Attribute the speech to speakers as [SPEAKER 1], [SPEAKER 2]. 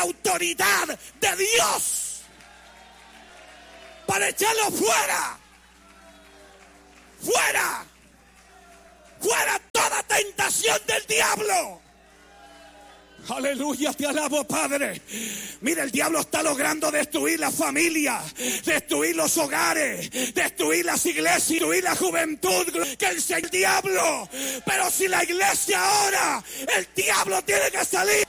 [SPEAKER 1] autoridad de Dios para echarlo fuera. Fuera. Fuera toda tentación del diablo. Aleluya, te alabo, Padre. Mira, el diablo está logrando destruir la familia, destruir los hogares, destruir las iglesias, destruir la juventud. Que el diablo, pero si la iglesia ora, el diablo tiene que salir.